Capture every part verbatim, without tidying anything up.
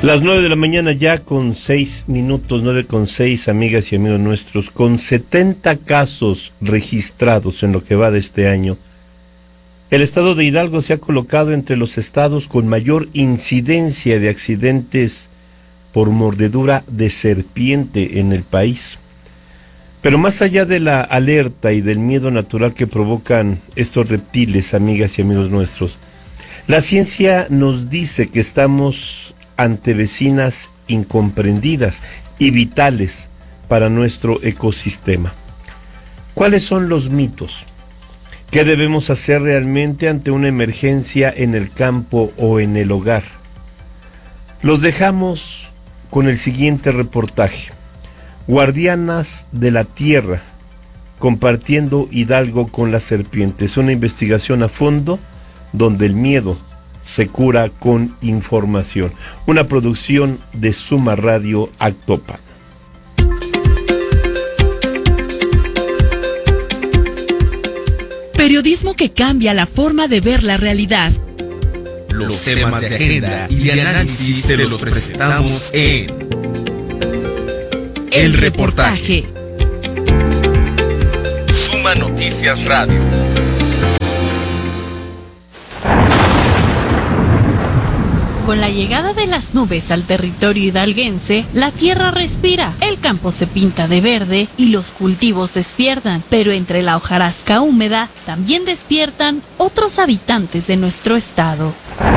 Las nueve de la mañana ya con seis minutos, nueve con seis, amigas y amigos nuestros, con setenta casos registrados en lo que va de este año. El estado de Hidalgo se ha colocado entre los estados con mayor incidencia de accidentes por mordedura de serpiente en el país. Pero más allá de la alerta y del miedo natural que provocan estos reptiles, amigas y amigos nuestros, la ciencia nos dice que estamos ante vecinas incomprendidas y vitales para nuestro ecosistema. ¿Cuáles son los mitos? ¿Qué debemos hacer realmente ante una emergencia en el campo o en el hogar? Los dejamos con el siguiente reportaje. Guardianas de la Tierra, compartiendo Hidalgo con las serpientes. Una investigación a fondo donde el miedo se cura con información. Una producción de Suma Radio Actopan. Periodismo que cambia la forma de ver la realidad. Los temas de agenda y de análisis te los presentamos en El Reportaje. Suma Noticias Radio. Con la llegada de las nubes al territorio hidalguense, la tierra respira, el campo se pinta de verde y los cultivos despiertan. Pero entre la hojarasca húmeda también despiertan otros habitantes de nuestro estado.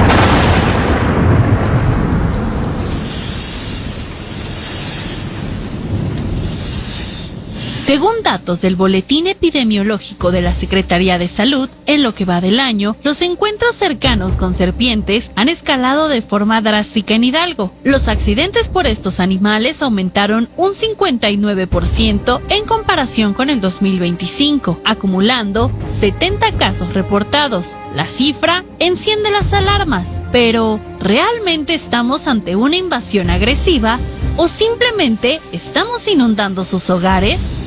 Según datos del Boletín Epidemiológico de la Secretaría de Salud, en lo que va del año, los encuentros cercanos con serpientes han escalado de forma drástica en Hidalgo. Los accidentes por estos animales aumentaron un cincuenta y nueve por ciento en comparación con el dos mil veinticinco, acumulando setenta casos reportados. La cifra enciende las alarmas, pero ¿realmente estamos ante una invasión agresiva o simplemente estamos inundando sus hogares?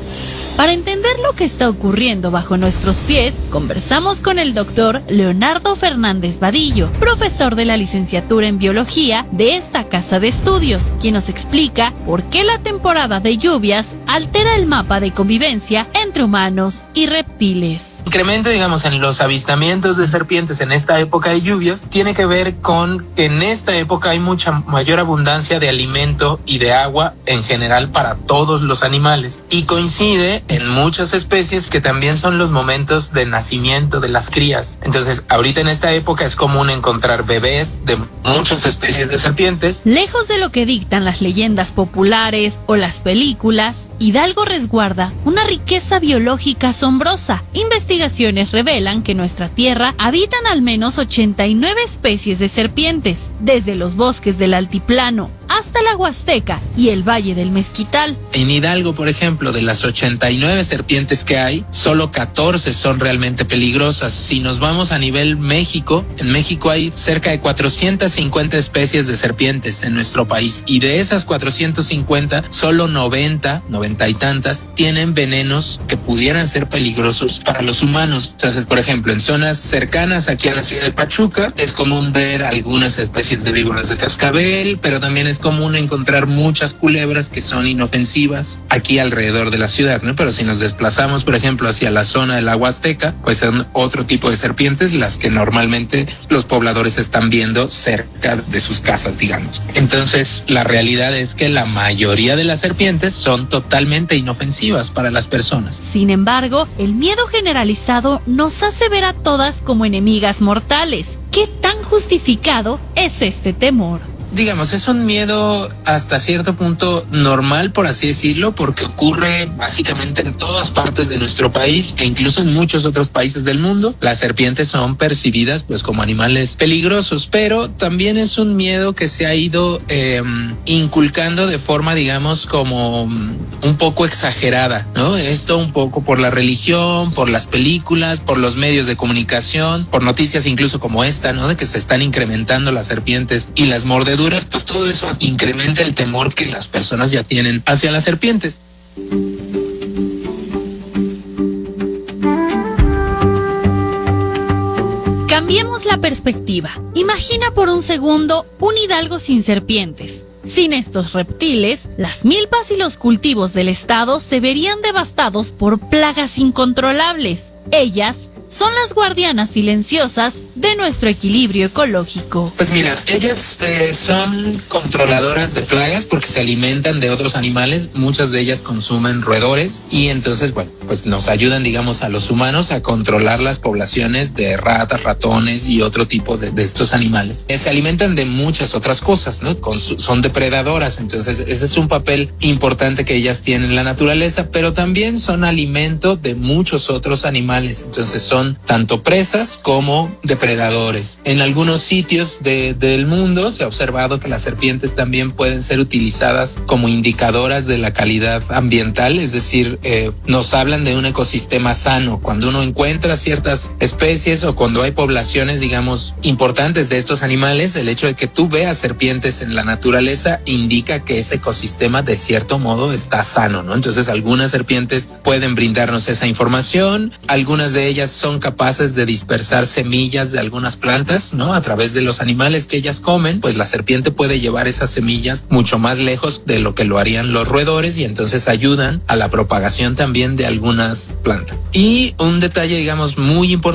Para entender lo que está ocurriendo bajo nuestros pies, conversamos con el doctor Leonardo Fernández Vadillo, profesor de la licenciatura en biología de esta casa de estudios, quien nos explica por qué la temporada de lluvias altera el mapa de convivencia entre humanos y reptiles. El incremento, digamos, en los avistamientos de serpientes en esta época de lluvias tiene que ver con que en esta época hay mucha mayor abundancia de alimento y de agua en general para todos los animales, y coincide en muchas especies que también son los momentos de nacimiento de las crías. Entonces, ahorita en esta época es común encontrar bebés de muchas especies de serpientes. Lejos de lo que dictan las leyendas populares o las películas, Hidalgo resguarda una riqueza biológica asombrosa. Investigaciones revelan que en nuestra tierra habitan al menos ochenta y nueve especies de serpientes, desde los bosques del altiplano hasta la Huasteca y el Valle del Mezquital. En Hidalgo, por ejemplo, de las ochenta y nueve serpientes que hay, solo catorce son realmente peligrosas. Si nos vamos a nivel México, en México hay cerca de cuatrocientas cincuenta especies de serpientes en nuestro país, y de esas cuatrocientas cincuenta, solo noventa, noventa y tantas, tienen venenos que pudieran ser peligrosos para los humanos. Entonces, por ejemplo, en zonas cercanas aquí a la ciudad de Pachuca, es común ver algunas especies de víboras de cascabel, pero también es común encontrar muchas culebras que son inofensivas aquí alrededor de la ciudad, ¿no? Pero si nos desplazamos, por ejemplo, hacia la zona de la Huasteca, pues son otro tipo de serpientes las que normalmente los pobladores están viendo cerca de sus casas, digamos. Entonces, la realidad es que la mayoría de las serpientes son totalmente inofensivas para las personas. Sin embargo, el miedo generalizado nos hace ver a todas como enemigas mortales. ¿Qué tan justificado es este temor? Digamos, es un miedo hasta cierto punto normal, por así decirlo, porque ocurre básicamente en todas partes de nuestro país e incluso en muchos otros países del mundo. Las serpientes son percibidas pues como animales peligrosos, pero también es un miedo que se ha ido eh, inculcando de forma, digamos, como un poco exagerada, ¿no? Esto un poco por la religión, por las películas, por los medios de comunicación, por noticias incluso como esta, ¿no? De que se están incrementando las serpientes y las mordeduras. Pues todo eso incrementa el temor que las personas ya tienen hacia las serpientes. Cambiemos Cambiemos la perspectiva. Imagina por un segundo un Hidalgo sin serpientes. Sin estos reptiles, las milpas y los cultivos del estado se verían devastados por plagas incontrolables. Ellas son las guardianas silenciosas de nuestro equilibrio ecológico. Pues mira, ellas eh, son controladoras de plagas porque se alimentan de otros animales, muchas de ellas consumen roedores y entonces, bueno, pues nos ayudan, digamos, a los humanos a controlar las poblaciones de ratas, ratones y otro tipo de, de estos animales. Eh, se alimentan de muchas otras cosas, ¿no? Con su, son depredadoras, entonces ese es un papel importante que ellas tienen en la naturaleza, pero también son alimento de muchos otros animales, entonces son tanto presas como depredadores. En algunos sitios de, del mundo se ha observado que las serpientes también pueden ser utilizadas como indicadoras de la calidad ambiental, es decir, eh, nos hablan de un ecosistema sano. Cuando uno encuentra ciertas especies o cuando hay poblaciones, digamos, importantes de estos animales, el hecho de que tú veas serpientes en la naturaleza indica que ese ecosistema de cierto modo está sano, ¿no? Entonces algunas serpientes pueden brindarnos esa información, algunas de ellas son capaces de dispersar semillas de algunas plantas, ¿no? A través de los animales que ellas comen, pues la serpiente puede llevar esas semillas mucho más lejos de lo que lo harían los roedores y entonces ayudan a la propagación también de algunas plantas. Y un detalle, digamos, muy importante